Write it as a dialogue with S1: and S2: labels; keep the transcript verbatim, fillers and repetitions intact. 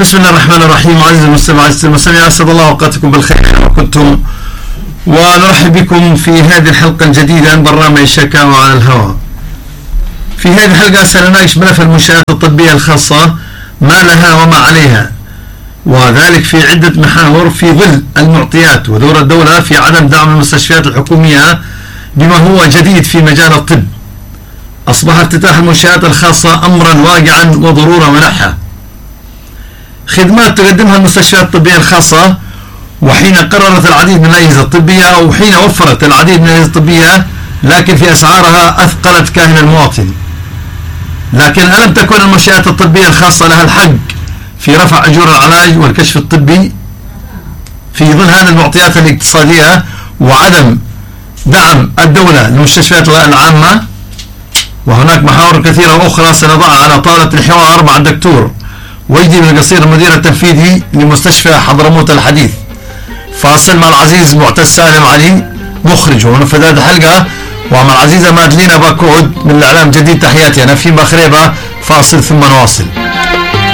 S1: بسم الله الرحمن الرحيم. عزيزي المستمع عزيزي المستمع، أسعد الله أوقاتكم بالخير كما كنتم، ونرحب بكم في هذه الحلقة الجديدة من برنامج شكاوى على الهواء. في هذه الحلقة سنناقش ملف المنشآت الطبية الخاصة، ما لها وما عليها، وذلك في عدة محاور في ظل المعطيات ودور الدولة في عدم دعم المستشفيات الحكومية بما هو جديد في مجال الطب. أصبح افتتاح المنشآت الخاصة أمرا واقعا وضرورة ملحة. خدمات تقدمها المستشفيات الطبية الخاصة، وحين قررت العديد من الأجهزة الطبية وحين وفرت العديد من الأجهزة الطبية، لكن في أسعارها أثقلت كاهن المواطن. لكن ألم تكن المنشآت الطبية الخاصة لها الحق في رفع أجور العلاج والكشف الطبي في ظل هذه المعطيات الاقتصادية وعدم دعم الدولة للمستشفيات العامة؟ وهناك محاور كثيرة أخرى سنضعها على طاولة الحوار مع الدكتور وجدي بن القصير المدير التنفيذي لمستشفى حضرموت الحديث. فاصل مع العزيز معتز سالم علي مخرج ومنفذ هذه الحلقة، ومع العزيزة مادلينا باكود من الإعلام الجديد. تحياتي أنا فيما خريبة. فاصل ثم نواصل.